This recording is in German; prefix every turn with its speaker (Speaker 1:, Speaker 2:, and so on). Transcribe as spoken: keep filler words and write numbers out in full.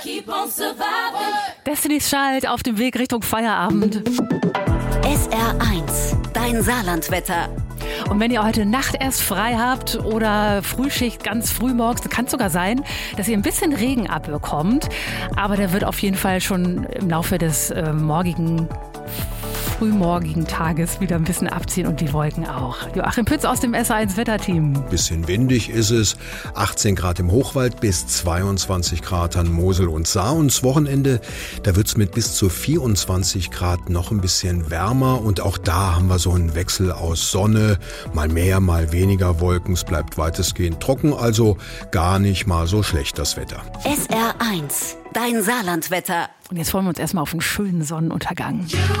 Speaker 1: Keep on surviving.
Speaker 2: Destiny's Child auf dem Weg Richtung Feierabend.
Speaker 3: S R eins, dein Saarlandwetter.
Speaker 2: Und wenn ihr heute Nacht erst frei habt oder Frühschicht ganz früh morgens, kann es sogar sein, dass ihr ein bisschen Regen abbekommt. Aber der wird auf jeden Fall schon im Laufe des äh, morgigen, frühmorgigen Tages wieder ein bisschen abziehen und die Wolken auch. Joachim Pütz aus dem S R eins Wetterteam.
Speaker 4: Bisschen windig ist es. achtzehn Grad im Hochwald bis zweiundzwanzig Grad an Mosel und Saar. Und das Wochenende, da wird's mit bis zu vierundzwanzig Grad noch ein bisschen wärmer. Und auch da haben wir so einen Wechsel aus Sonne. Mal mehr, mal weniger Wolken. Es bleibt weitestgehend trocken, also gar nicht mal so schlecht das Wetter.
Speaker 3: S R eins, dein Saarlandwetter.
Speaker 2: Und jetzt freuen wir uns erstmal auf einen schönen Sonnenuntergang.